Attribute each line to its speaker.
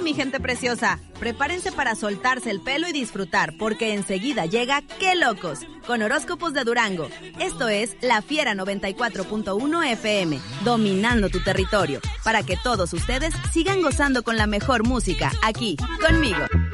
Speaker 1: mi gente preciosa. Prepárense para soltarse el pelo y disfrutar, porque enseguida llega ¡Qué locos! Con horóscopos de Durango. Esto es La Fiera 94.1 FM, dominando tu territorio, para que todos ustedes sigan gozando con la mejor música, aquí, conmigo.